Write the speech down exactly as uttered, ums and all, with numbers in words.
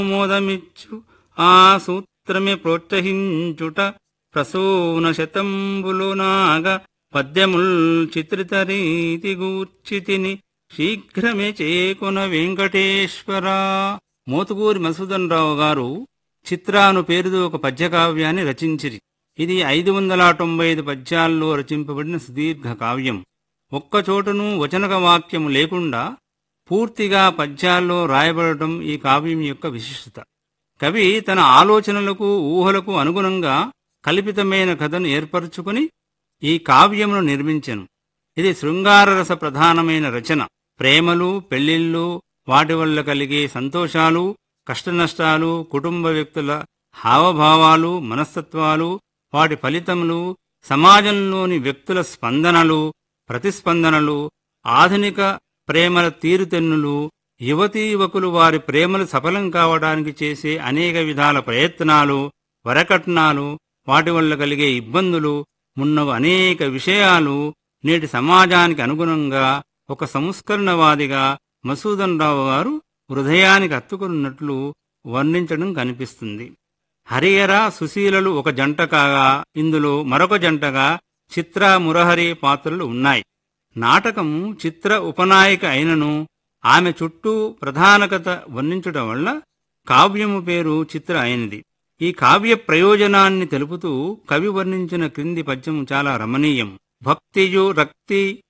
మోదమిచ్చు ఆ సూత్రమే ప్రోత్సహించుట ప్రసూన శతంబులునాగ పద్యముల్ చిత్రిత రీతి గూర్చితిని శీఘ్రమే చేకొన వెంకటేశ్వరా. మోతుకూరి మధుసూదన్ రావు గారు చిత్రాను పేరుతో ఒక పద్యకావ్యాన్ని రచించిరి. ఇది ఐదు వందల తొంభై ఐదు పద్యాల్లో రచింపబడిన సుదీర్ఘ కావ్యం. ఒక్కచోటను వచనక వాక్యము లేకుండా పూర్తిగా పద్యాల్లో రాయబడటం ఈ కావ్యం యొక్క విశిష్టత. కవి తన ఆలోచనలకు ఊహలకు అనుగుణంగా కల్పితమైన కథను ఏర్పరచుకుని ఈ కావ్యమును నిర్మించెను. ఇది శృంగారరస ప్రధానమైన రచన. ప్రేమలు, పెళ్లిళ్ళు, వాటి వల్ల కలిగే సంతోషాలు, కష్టనష్టాలు, కుటుంబ వ్యక్తుల హావభావాలు, మనస్తత్వాలు, వాటి ఫలితములు, సమాజంలోని వ్యక్తుల స్పందనలు, ప్రతిస్పందనలు, ఆధునిక ప్రేమల తీరుతెన్నులు, యువతీ యువకులు వారి ప్రేమలు సఫలం కావడానికి చేసే అనేక విధాల ప్రయత్నాలు, వరకట్నాలు, వాటి వల్ల కలిగే ఇబ్బందులు మున్నగు అనేక విషయాలు నేటి సమాజానికి అనుగుణంగా ఒక సంస్కరణవాదిగా మధుసూదన్ రావు గారు హృదయానికి హత్తుకున్నట్లు వర్ణించడం కనిపిస్తుంది. హరిహర, సుశీలలు ఒక జంట కాగా ఇందులో మరొక జంటగా చిత్ర, మురహరి పాత్రలు ఉన్నాయి. నాటకం చిత్ర ఉపనాయిక అయినను ఆమె చుట్టూ ప్రధాన కథ వర్ణించటం వల్ల కావ్యము పేరు చిత్ర అయినది. ఈ కావ్య ప్రయోజనాన్ని తెలుపుతూ కవి వర్ణించిన క్రింది పద్యం చాలా రమణీయం. భక్తియు రక్తి